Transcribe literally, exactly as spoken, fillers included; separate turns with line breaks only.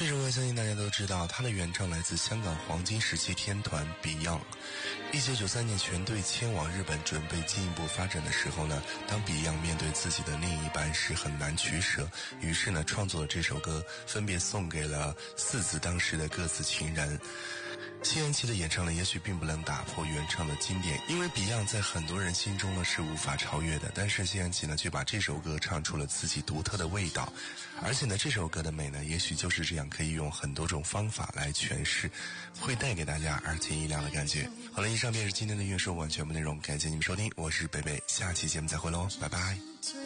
这首歌相信大家都知道，它的原唱来自香港黄金时期天团 Beyond。一九九三年全队迁往日本准备进一步发展的时候呢，当 Beyond 面对自己的另一半时很难取舍，于是呢创作了这首歌，分别送给了四子当时的各自情人。谢安琪的演唱呢，也许并不能打破原唱的经典，因为 Beyond 在很多人心中呢是无法超越的，但是谢安琪呢却把这首歌唱出了自己独特的味道，而且呢这首歌的美呢，也许就是这样，可以用很多种方法来诠释，会带给大家耳前一亮的感觉。好了，以上便是今天的乐说完全部内容，感谢你们收听，我是北北，下期节目再会喽，拜拜。